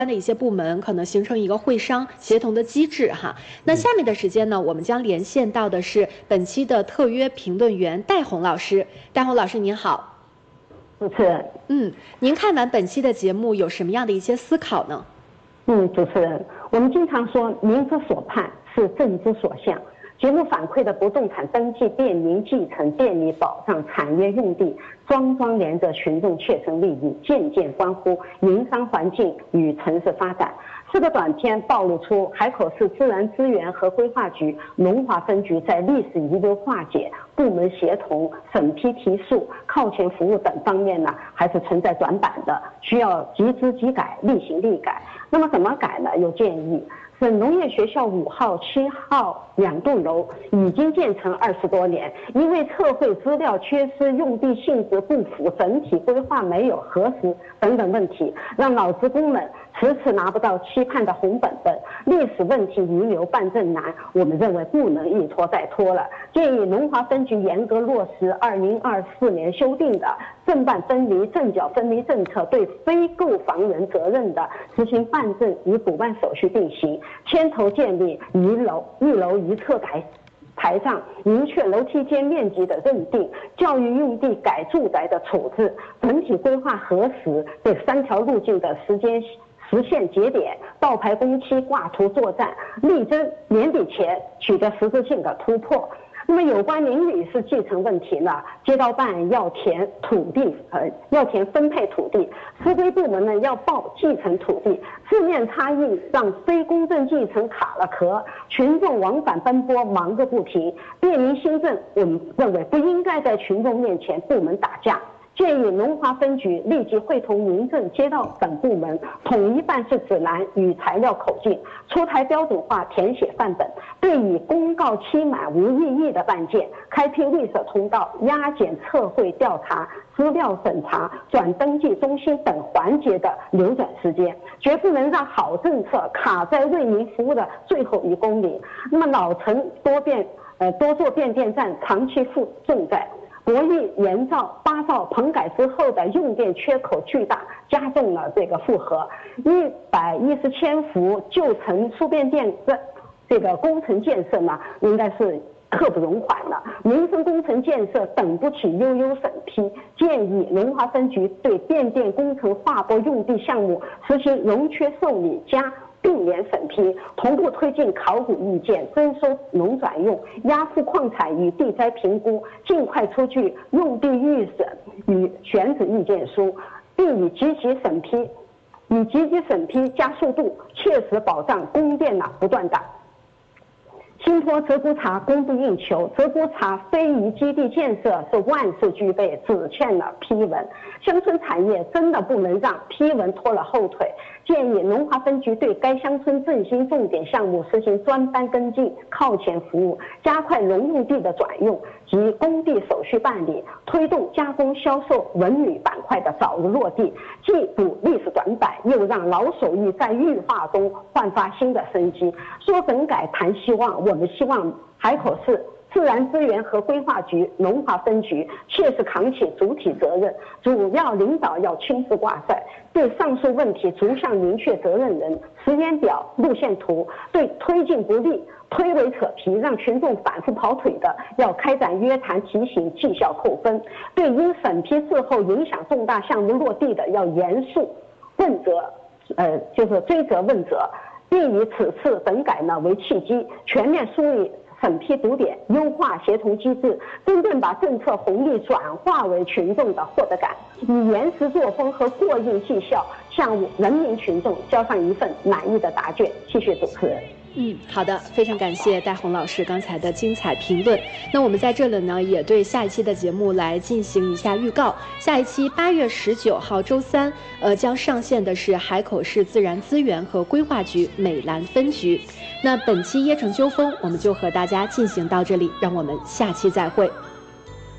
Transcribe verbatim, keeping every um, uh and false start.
的一些部门可能形成一个会商协同的机制哈。那下面的时间呢，我们将连线到的是本期的特约评论员戴红老师。戴红老师您好。 主持人， 嗯，您看完本期的节目有什么样的一些思考呢？ 嗯，主持人，我们经常说民之所盼是政之所向。节目反馈的不动产登记、便民继承、便利保障、产业用地，桩桩连着群众切身利益，件件关乎营商环境与城市发展。这个短片暴露出海口市自然资源和规划局龙华分局在历史遗留化解、部门协同、审批提速、靠前服务等方面呢，还是存在短板的，需要即知即改，厉行厉改。那么怎么改呢？有建议。省农业学校五号、七号两栋楼已经建成二十多年，因为测绘资料缺失、用地性质不符、整体规划没有核实等等问题，让老职工们迟迟拿不到期盼的红本本，历史问题遗留办证难，我们认为不能一拖再拖了。建议龙华分局严格落实二零二四年修订的正办分离、正缴分离政策，对非购房人责任的实行办证与补办手续并行，牵头建立一楼一楼一侧台台账，明确楼梯间面积的认定，教育用地改住宅的处置，整体规划核实，对三条路径的时间实现节点、倒排工期、挂图作战，力争年底前取得实质性的突破。那么有关邻里是继承问题呢，街道办要填土地，呃，要填分配土地，司规部门呢要报继承土地，字面差异让非公证继承卡了壳，群众往返奔波，忙个不停。便民新政，我们认为不应该在群众面前部门打架。建议龙华分局立即会同民政、街道等部门统一办事指南与材料口径，出台标准化填写范本，对以公告期满无异议的案件，开辟绿色通道，压减测绘调查、资料审查、转登记中心等环节的流转时间，绝不能让好政策卡在为民服务的最后一公里。那么老城多变呃多座变电站长期负重债。博弈盐造、八造棚改之后的用电缺口巨大，加重了这个负荷。一百一十千伏旧城输变电的这个工程建设呢，应该是刻不容缓了。民生工程建设等不起悠悠审批，建议龙华分局对变电工程划拨用地项目实行容缺受理加并联审批，同步推进考古意见、征收农转用、压附矿产与地灾评估，尽快出具用地预审与选址意见书，并以积极审批，以积极审批加速度，切实保障供电呢不断档。新坡泽菇茶供不应求，泽菇茶非遗基地建设是万事俱备，只欠了批文。乡村产业真的不能让批文拖了后腿。建议龙华分局对该乡村振兴重点项目实行专班跟进、靠前服务，加快农用地的转用及工地手续办理，推动加工销售文旅板块的早日落地，既补历史短板，又让老手艺在愈化中焕发新的生机。说整改谈希望，我们希望海口市自然资源和规划局龙华分局切实扛起主体责任，主要领导要亲自挂帅，对上述问题逐项明确责任人、时间表、路线图，对推进不利、推诿扯皮让群众反复跑腿的，要开展约谈提醒、绩效扣分；对因审批滞后影响重大项目落地的，要严肃问责，呃，就是追责问责，并以此次整改呢为契机，全面梳理审批堵点，优化协同机制，真正把政策红利转化为群众的获得感，以严实作风和过硬绩效向人民群众交上一份满意的答卷。谢谢主持人。 嗯，好的，非常感谢戴红老师刚才的精彩评论。那我们在这里呢，也对下一期的节目来进行一下预告。下一期八月十九号周三，呃，将上线的是海口市自然资源和规划局美兰分局。那本期椰城纠纷，我们就和大家进行到这里，让我们下期再会。